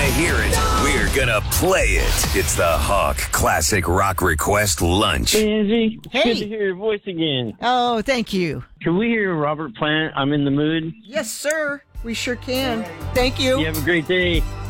to hear it, we're going to play it. It's the Hawk Classic Rock Request Lunch. Hey, Angie. Hey. Good to hear your voice again. Oh, thank you. Can we hear Robert Plant? I'm in the mood. Yes, sir. We sure can. Thank you. You have a great day.